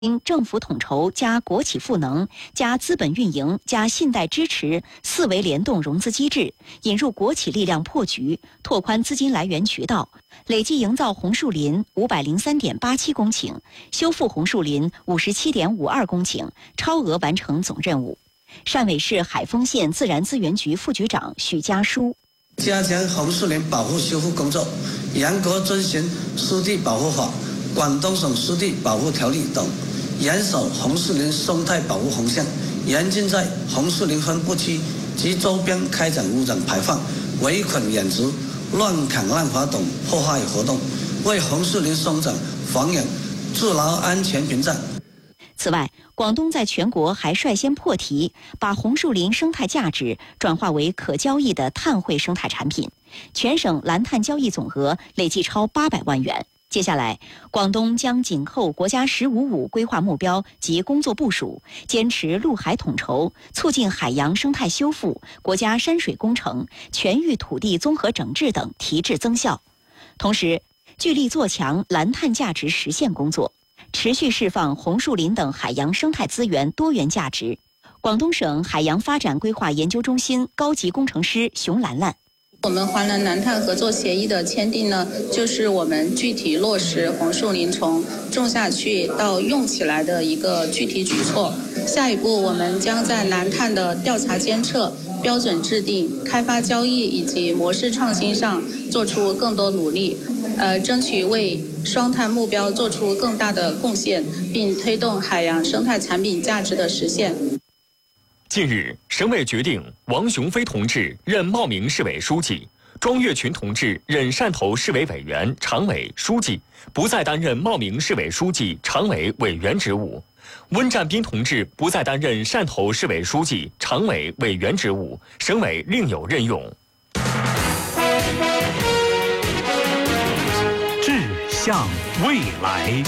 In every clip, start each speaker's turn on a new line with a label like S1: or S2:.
S1: 因政府统筹加国企赋能加资本运营加信贷支持四维联动融资机制，引入国企力量破局，拓宽资金来源渠道，累计营造红树林503.87公顷，修复红树林57.52公顷，超额完成总任务。汕尾市海丰县自然资源局副局长许家书：
S2: 加强红树林保护修复工作，严格遵循湿地保护法、广东省湿地保护条例等，严守红树林生态保护红线，严禁在红树林分布区及周边开展污染排放、围捆养殖、乱砍滥伐等破坏活动，为红树林生长繁衍筑牢安全屏障。
S1: 此外，广东在全国还率先破题，把红树林生态价值转化为可交易的碳汇生态产品，全省蓝碳交易总额累计超800万元。接下来，广东将紧扣国家“15+5”规划目标及工作部署，坚持陆海统筹，促进海洋生态修复、国家山水工程、全域土地综合整治等提质增效。同时，聚力做强蓝碳价值实现工作，持续释放红树林等海洋生态资源多元价值。广东省海洋发展规划研究中心高级工程师熊兰兰：
S3: 我们华南蓝碳合作协议的签订呢，就是我们具体落实红树林从种下去到用起来的一个具体举措。下一步，我们将在蓝碳的调查监测、标准制定、开发交易以及模式创新上做出更多努力，争取为双碳目标做出更大的贡献，并推动海洋生态产品价值的实现。
S4: 近日，省委决定王雄飞同志任茂名市委书记，庄月群同志任汕头市委委员、常委、书记，不再担任茂名市委书记、常委、委员职务；温占斌同志不再担任汕头市委书记、常委、委员职务，省委另有任用。
S5: 志向未来。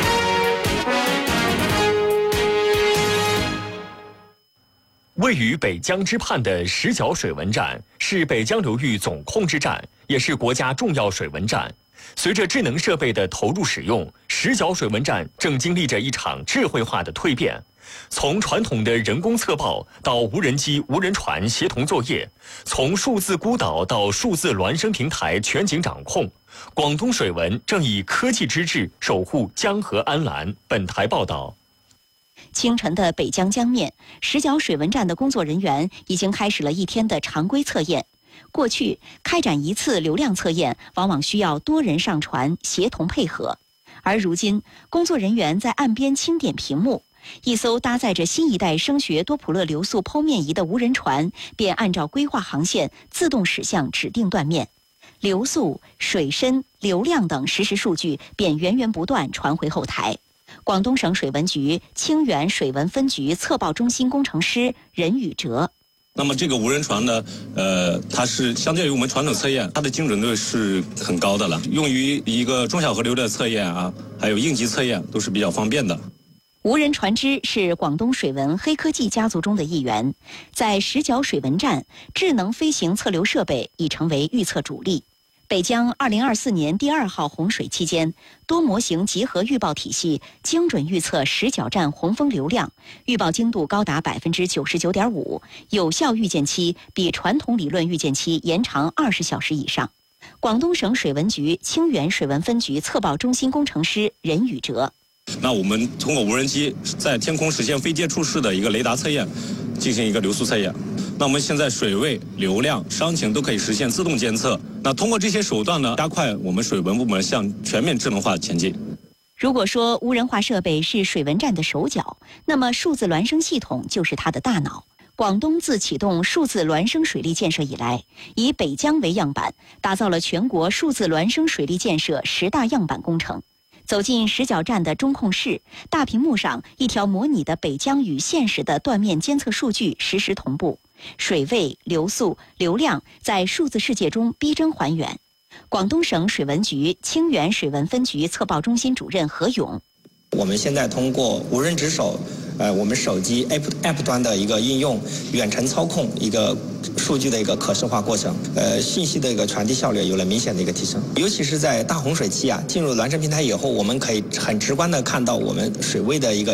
S4: 位于北江之畔的石角水文站是北江流域总控制站，也是国家重要水文站。随着智能设备的投入使用，石角水文站正经历着一场智慧化的蜕变。从传统的人工测报到无人机、无人船协同作业，从数字孤岛到数字孪生平台全景掌控，广东水文正以科技之智守护江河安澜。本台报道。
S1: 清晨的北江江面，石角水文站的工作人员已经开始了一天的常规测验。过去开展一次流量测验往往需要多人上船协同配合，而如今工作人员在岸边轻点屏幕，一艘搭载着新一代声学多普勒流速剖面仪的无人船便按照规划航线自动驶向指定断面，流速、水深、流量等实时数据便源源不断传回后台。广东省水文局清远水文分局测报中心工程师任宇哲：
S6: 那么这个无人船呢，它是相对于我们传统测验，它的精准度是很高的了，用于一个中小河流的测验啊，还有应急测验都是比较方便的。
S1: 无人船只是广东水文黑科技家族中的一员，在石角水文站，智能飞行测流设备已成为预测主力。北江2024年第2号洪水期间，多模型集合预报体系精准预测石角站洪峰流量，预报精度高达99.5%，有效预见期比传统理论预见期延长20小时以上。广东省水文局清远水文分局测报中心工程师任宇哲：
S6: 那我们通过无人机在天空实现非接触式的一个雷达测验，进行一个流速测验。那我们现在水位、流量、伤情都可以实现自动监测。那通过这些手段呢，加快我们水文部门向全面智能化前进。
S1: 如果说无人化设备是水文站的手脚，那么数字孪生系统就是它的大脑。广东自启动数字孪生水利建设以来，以北江为样板，打造了全国数字孪生水利建设10大样板工程。走进石角站的中控室，大屏幕上一条模拟的北江与现实的断面监测数据实时同步，水位、流速、流量在数字世界中逼真还原。广东省水文局清远水文分局测报中心主任何勇：
S7: 我们现在通过无人值守我们手机 App 端的一个应用，远程操控一个数据的一个可视化过程，信息的一个传递效率有了明显的一个提升。尤其是在大洪水期进入孪生平台以后，我们可以很直观的看到我们水位的一个